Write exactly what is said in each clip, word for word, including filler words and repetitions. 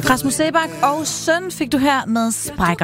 Rasmus Seebach og søn fik du her med Sprækker.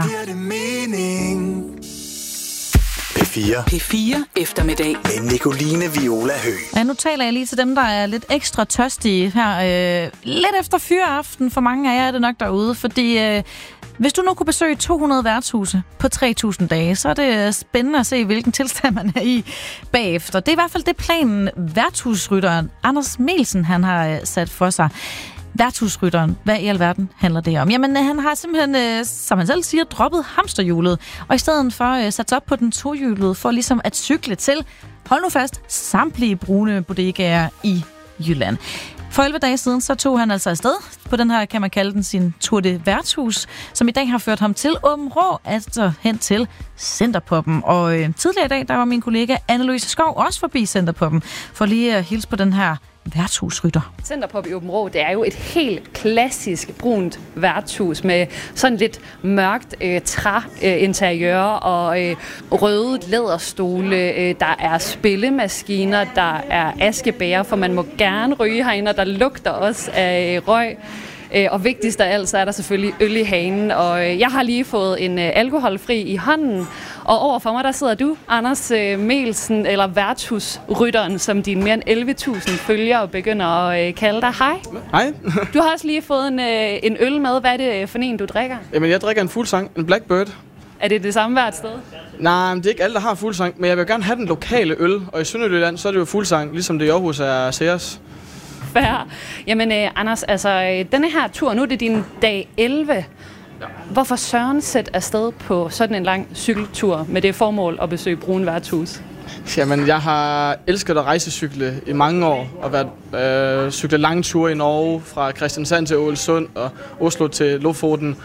P fire. P fire eftermiddag. Med Nicoline Viola Høgh. Ja, nu taler jeg lige til dem, der er lidt ekstra tørstige her. Øh, lidt efter fyreaften for mange af jer er det nok derude, fordi øh, hvis du nu kunne besøge to hundrede værtshuse på tre tusind dage, så er det spændende at se, hvilken tilstand man er i bagefter. Det er i hvert fald det planen værtshusrytteren Anders Melsen han har øh, sat for sig. Værtshusrytteren, hvad i alverden handler det om? Jamen, han har simpelthen, som han selv siger, droppet hamsterhjulet, og i stedet for sat sig op på den tohjulede, for ligesom at cykle til, hold nu fast, samtlige brune bodegaer i Jylland. For elleve dage siden, så tog han altså afsted på den her, kan man kalde den, sin Tour de Værtshus, som i dag har ført ham til Aabenraa, altså hen til Centerpoppen. Og øh, tidligere i dag, der var min kollega Anne-Louise Skov også forbi Centerpoppen, for lige at hilse på den her værtshusrytter. Centerpop i Aabenraa, det er jo et helt klassisk brunt værtshus med sådan lidt mørkt øh, træinteriør øh, og øh, røde læderstole. Øh, der er spillemaskiner, der er askebæger, for man må gerne ryge herinde, og der lugter også af øh, røg. Og vigtigst af alt, så er der selvfølgelig øl i hanen, og jeg har lige fået en alkoholfri i hånden, og overfor mig, der sidder du, Anders Melsen, eller værtshusrytteren, som dine mere end elleve tusind følgere begynder at kalde dig. Hej. Hej. Du har også lige fået en, en øl med. Hvad er det for en, du drikker? Jamen, jeg drikker en Fuglsang, en Blackbird. Er det det samme hvert sted? Nej, det er ikke alle, der har Fuglsang, men jeg vil gerne have den lokale øl, og i Sønderjylland, så er det jo Fuglsang, ligesom det i Aarhus er Ceres. Fair. Jamen, øh, Anders, altså, denne her tur, nu er det din dag elleve. Ja. Hvorfor søren sæt afsted på sådan en lang cykeltur med det formål at besøge Brune Værtshus? Jamen, jeg har elsket at rejsecykle i mange år, og været øh, cykle lange ture i Norge, fra Kristiansand til Ålesund og Oslo til Lofoten.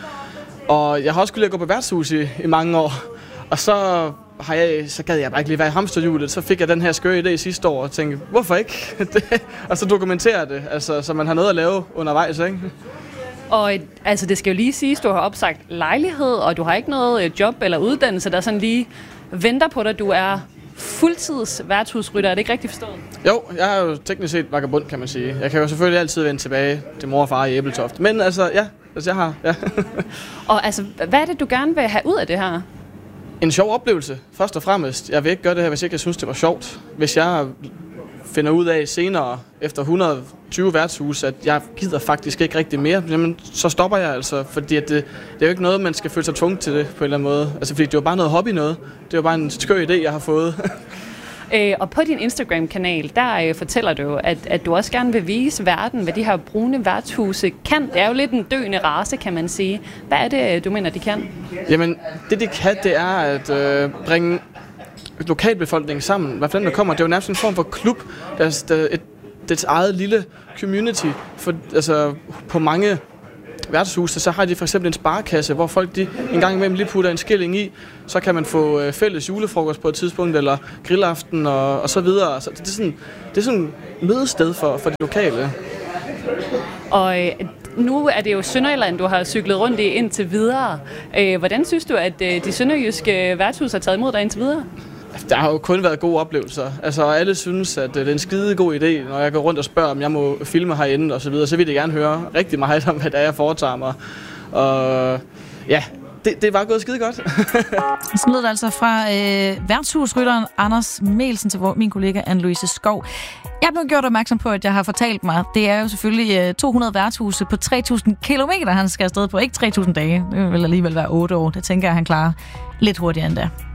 Og jeg har også kunne lide at gå på værtshus i, i mange år. Og så, har jeg, så gad jeg bare ikke lige være i hamsterhjulet. Så fik jeg den her skøre idé sidste år og tænkte, hvorfor ikke? Og så dokumentere det, altså, så man har noget at lave undervejs, ikke? Og altså, det skal jo lige siges, du har opsagt lejlighed, og du har ikke noget job eller uddannelse, der sådan lige venter på dig. Du er fuldtids værtshusrytter, er det ikke rigtigt forstået? Jo, jeg er jo teknisk set vagabond, kan man sige. Jeg kan jo selvfølgelig altid vende tilbage til mor og far i Æbletoft. Men altså, ja, altså jeg har, ja. Og altså, hvad er det, du gerne vil have ud af det her? En sjov oplevelse, først og fremmest. Jeg vil ikke gøre det her, hvis ikke jeg synes, det var sjovt. Hvis jeg finder ud af senere, efter et hundrede og tyve værtshus, at jeg gider faktisk ikke rigtig mere, jamen, så stopper jeg altså. Fordi at det, det er jo ikke noget, man skal føle sig tvunget til det på en eller anden måde. Altså, fordi det er jo bare noget hobby noget. Det er jo bare en skør idé, jeg har fået. Øh, og på din Instagram-kanal, der øh, fortæller du, at, at du også gerne vil vise verden, hvad de her brune værtshuse kan. Det er jo lidt en døende race, kan man sige. Hvad er det, du mener, de kan? Jamen, det de kan, det er at øh, bringe lokalbefolkningen sammen. Hvad fanden der kommer? Det er jo nærmest en form for klub. Der er, der er et, dets eget lille community. For, altså, på mange værtshuse, så har de for eksempel en sparekasse, hvor folk de en gang imellem lige putter en skilling i, så kan man få øh, fælles julefrokost på et tidspunkt, eller grillaften og, og så videre. Så det, det er sådan det er sådan et mødested for, for de lokale. Og øh, nu er det jo Sønderjylland, du har cyklet rundt i indtil videre. Øh, hvordan synes du, at øh, de sønderjyske værtshus har taget imod dig indtil videre? Der har jo kun været gode oplevelser. Altså, alle synes, at det er en skide god idé, når jeg går rundt og spørger, om jeg må filme herinde og så videre. Så vil de gerne høre rigtig meget om, hvad der er, jeg foretager mig. Og ja, det, det var gået skide godt. Så lød det altså fra øh, værtshusrytteren Anders Melsen til min kollega Anne-Louise Skov. Jeg blev gjort opmærksom på, at jeg har fortalt mig, det er jo selvfølgelig øh, to hundrede værtshuse på tre tusind kilometer, han skal afsted på. Ikke tre tusind dage. Det vil alligevel være otte år. Det tænker jeg, han klarer lidt hurtigere end da.